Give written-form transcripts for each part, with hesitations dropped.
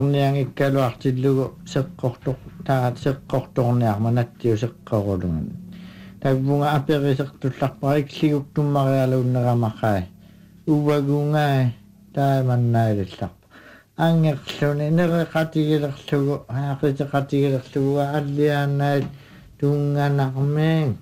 Niang ikkaluartillugu seqqortoq taat seqqortorniarmanattiu seqqorulungan tagvunga aperisertullarpariklliguktummarialuunneramaqai uvagungai taamannailillaq angerluni nereqatigilerlugu haaqiteqatigilerlugu alliaannait tunganarmeen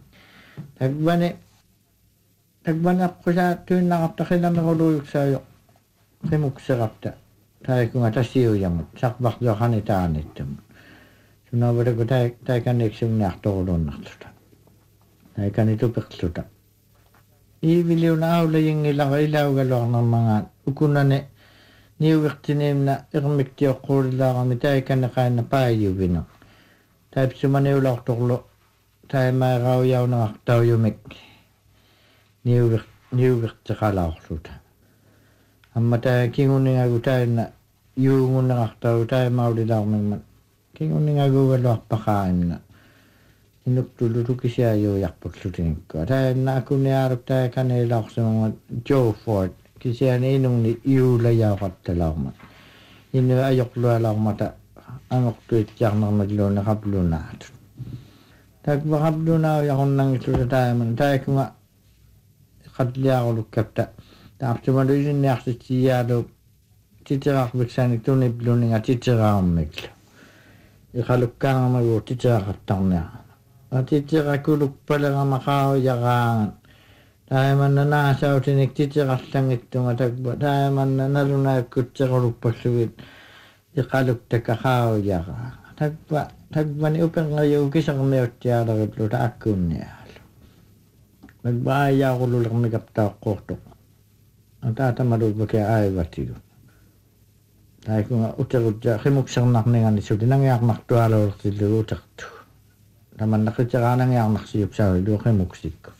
tagvani apqusaat tuinnaqartaqilameruluuyuksaayoq qimukserapta taikunga tasiujamut saqvarluarani taanittamut sunavalaku taikanniksumniartorulunnarluta taikanituperluta iiviliuna aulajingilaqa ilaugaluarnermangaan ukunane niugertiniimna ermiktiorquulilaarami taikanneqaanna paajuvine taipsumaniulaortorlu taimaeraujaunerartaujumik niugerteqalaorluta amma taa kinguningagu taina yuungunnerartau taimaulilaarmimmat kinguningagugaluarpaqaanna inuktululukisiajuujarputlutingikkaa taina akuniaaluk taikaneilaarsumammat Joe Ford kisiani inungni iulajauqattalaarmat inu ajorlualaarmata angortuitjarnermakluuna qablunaatut takva qablunaujaqornangilluta taiman taikunga qatliaqulukkapta taartumalu isinniarsitsiaalu titerarviksanik tunipluninga titeraarmiklu iqalukkaangermagu titeraqattarniara atiterakulukpaleramaaqaujaqaangan taimanna naasautinik titerallangittunga takva taimanna nalunaakutserulukpallugit iqaluktakaaqaujaqaa takvani upengayu kisermiuttiaaleripluta akkunniaalu takva aajaqululermikaptaaqqortoq taatamaluupake aivatigu taikunga uterutja qimuksernarningani sulinangiarnartualuulertillugu utertu tamannaqiteraanangiarnarsiupsaulilu qimuksikku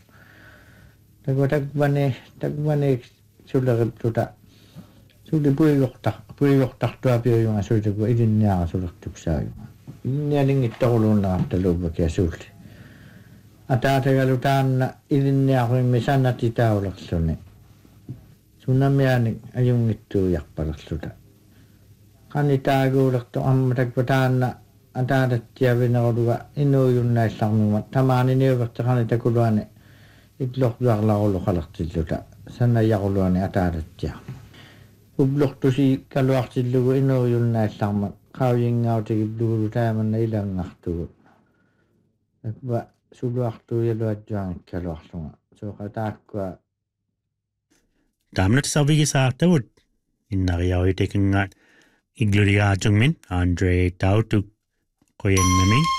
takvani suleripluta suli puiyortartuapiujunga suliku ilinniara sulertuksaajunga ilinnialingittoruluunnerartaluupake suulli ataatagalu taanna ilinniaruimmi sannatitaulerluni sunamianik ajungittuujarpalerluta qanitaaguulertu amma takva taanna ataatattiavineruluga inuujunnaillarmimmat tamaaniniuverteqanitakuluani itlorluarlarulu qalertilluta sannajaquluani ataatattia ublortusi kaluartillugu inuujunnaillarmat qaujingautigiblugulu taamanna ilangartugut takva suluartuujaluatjuangikkaluarlunga sooqataakkua Tamnat-savigisaartavut innariauitekingaat igluligaatungmin Andre Tautuk qoyannamin